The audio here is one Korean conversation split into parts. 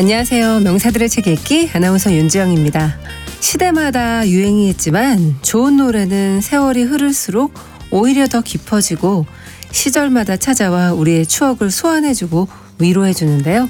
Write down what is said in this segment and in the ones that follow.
안녕하세요. 명사들의 책 읽기 아나운서 윤지영입니다. 시대마다 유행이 있지만 좋은 노래는 세월이 흐를수록 오히려 더 깊어지고 시절마다 찾아와 우리의 추억을 소환해주고 위로해주는데요.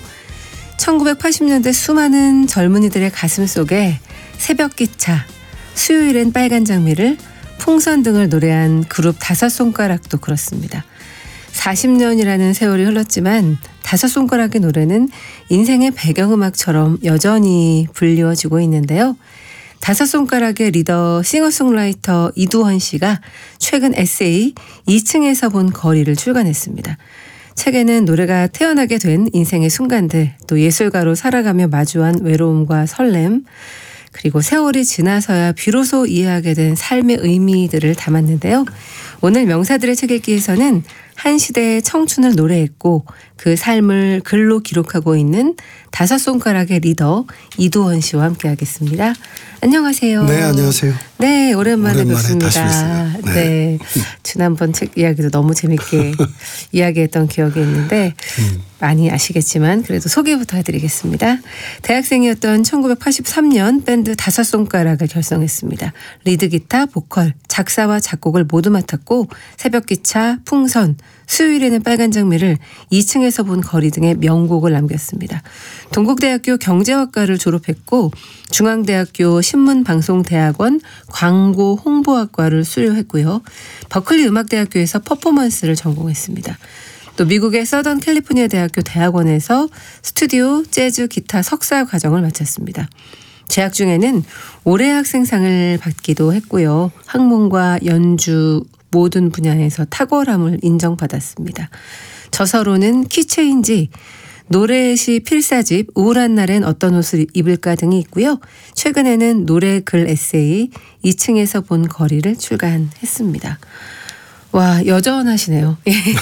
1980년대 수많은 젊은이들의 가슴 속에 새벽기차, 수요일엔 빨간 장미를, 풍선 등을 노래한 그룹 다섯 손가락도 그렇습니다. 40년이라는 세월이 흘렀지만 다섯 손가락의 노래는 인생의 배경음악처럼 여전히 불리워지고 있는데요. 다섯 손가락의 리더 싱어송라이터 이두헌 씨가 최근 에세이 2층에서 본 거리를 출간했습니다. 책에는 노래가 태어나게 된 인생의 순간들, 또 예술가로 살아가며 마주한 외로움과 설렘, 그리고 세월이 지나서야 비로소 이해하게 된 삶의 의미들을 담았는데요. 오늘 명사들의 책 읽기에서는 한 시대의 청춘을 노래했고 그 삶을 글로 기록하고 있는 다섯 손가락의 리더 이두헌 씨와 함께하겠습니다. 안녕하세요. 네, 안녕하세요. 네, 오랜만에 뵙습니다. 다시 뵙습니다. 네. 지난번 책 이야기도 너무 재밌게 이야기했던 기억이 있는데 많이 아시겠지만 그래도 소개부터 해드리겠습니다. 대학생이었던 1983년 밴드 다섯 손가락을 결성했습니다. 리드기타, 보컬, 작사와 작곡을 모두 맡았고 새벽기차, 풍선, 수요일에는 빨간 장미를 2층에서 본 거리 등의 명곡을 남겼습니다. 동국대학교 경제학과를 졸업했고 중앙대학교 신문방송대학원 광고 홍보학과를 수료했고요. 버클리 음악대학교에서 퍼포먼스를 전공했습니다. 또 미국의 서던 캘리포니아 대학교 대학원에서 스튜디오 재즈 기타 석사 과정을 마쳤습니다. 재학 중에는 올해 학생상을 받기도 했고요. 학문과 연주 모든 분야에서 탁월함을 인정받았습니다. 저서로는 키체인지, 노래시 필사집, 우울한 날엔 어떤 옷을 입을까 등이 있고요. 최근에는 노래 글 에세이 2층에서 본 거리를 출간했습니다. 와, 여전하시네요.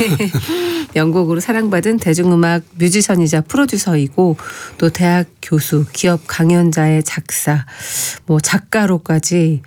명곡으로 사랑받은 대중음악 뮤지션이자 프로듀서이고 또 대학 교수, 기업 강연자의 작사, 작가로까지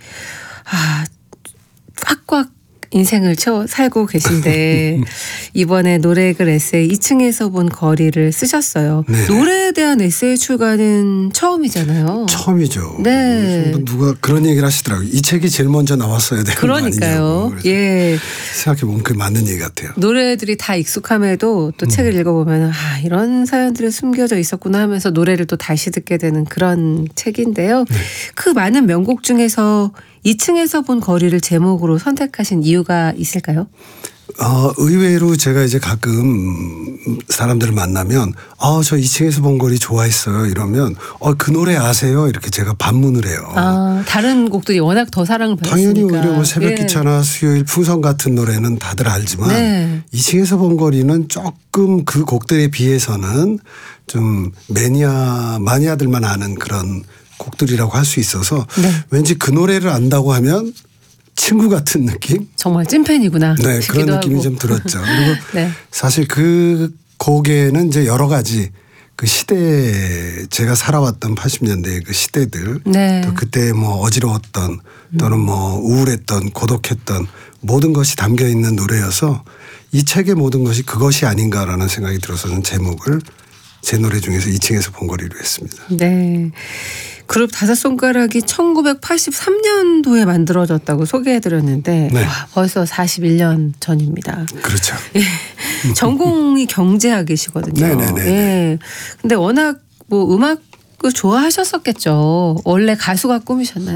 꽉꽉 인생을 살고 계신데 이번에 노래글 에세이 2층에서 본 거리를 쓰셨어요. 네네. 노래에 대한 에세이 출간은 처음이잖아요. 처음이죠. 네. 누가 그런 얘기를 하시더라고요. 이 책이 제일 먼저 나왔어야 되는 거 아니냐고. 그러니까요. 예. 생각해보면 그게 맞는 얘기 같아요. 노래들이 다 익숙함에도 또 책을 읽어보면 이런 사연들이 숨겨져 있었구나 하면서 노래를 또 다시 듣게 되는 그런 책인데요. 네. 그 많은 명곡 중에서 2층에서 본 거리를 제목으로 선택하신 이유가 있을까요? 의외로 제가 이제 가끔 사람들을 만나면 저 2층에서 본 거리 좋아했어요 이러면 그 노래 아세요? 이렇게 제가 반문을 해요. 다른 곡들이 워낙 더 사랑을 받았으니까. 당연히 오히려 새벽기차나 수요일 풍선 같은 노래는 다들 알지만 네. 2층에서 본 거리는 조금 그 곡들에 비해서는 좀 마니아들만 아는 그런 곡들이라고 할 수 있어서 네. 왠지 그 노래를 안다고 하면 친구 같은 느낌? 정말 찐팬이구나. 네, 그런 느낌이 좀 들었죠. 그리고 네. 사실 그 곡에는 이제 여러 가지 그 시대에 제가 살아왔던 80년대의 그 시대들 네. 또 그때 어지러웠던 또는 우울했던 고독했던 모든 것이 담겨 있는 노래여서 이 책의 모든 것이 그것이 아닌가라는 생각이 들어서는 제목을 제 노래 중에서 2층에서 본 거리로 했습니다. 네. 그룹 다섯 손가락이 1983년도에 만들어졌다고 소개해드렸는데 네. 벌써 41년 전입니다. 그렇죠. 예. 전공이 경제학이시거든요. 네네네. 예. 근데 워낙 음악을 좋아하셨었겠죠. 원래 가수가 꿈이셨나요?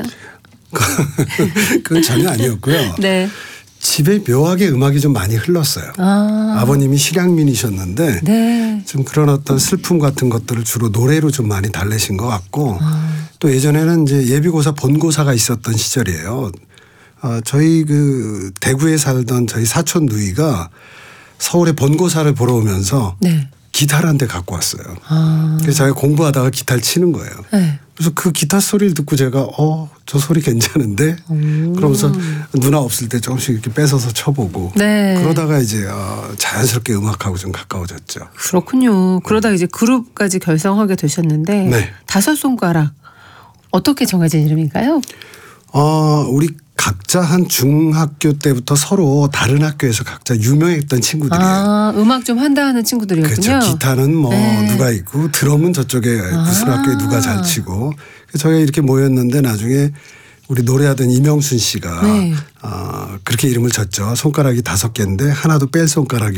그건 전혀 아니었고요. 네. 집에 묘하게 음악이 좀 많이 흘렀어요. 아버님이 실향민이셨는데 네. 좀 그런 어떤 슬픔 같은 것들을 주로 노래로 좀 많이 달래신 것 같고 또 예전에는 이제 예비고사 본고사가 있었던 시절이에요. 저희 그 대구에 살던 저희 사촌 누이가 서울에 본고사를 보러 오면서 네. 기타를 한 대 갖고 왔어요. 그래서 제가 공부하다가 기타를 치는 거예요. 네. 그래서 그 기타 소리를 듣고 제가 저 소리 괜찮은데 그러면서 누나 없을 때 조금씩 이렇게 뺏어서 쳐보고 네. 그러다가 이제 자연스럽게 음악하고 좀 가까워졌죠. 그렇군요. 그러다 이제 그룹까지 결성하게 되셨는데 네. 다섯 손가락 어떻게 정해진 이름인가요? 우리 각자 한 중학교 때부터 서로 다른 학교에서 각자 유명했던 친구들이에요. 음악 좀 한다 하는 친구들이었군요. 그렇죠. 기타는 뭐 누가 있고 드럼은 저쪽에 무슨 학교에 누가 잘 치고. 저희가 이렇게 모였는데 나중에 우리 노래하던 이명순 씨가 그렇게 이름을 졌죠. 손가락이 5개인데 하나도 뺄 손가락이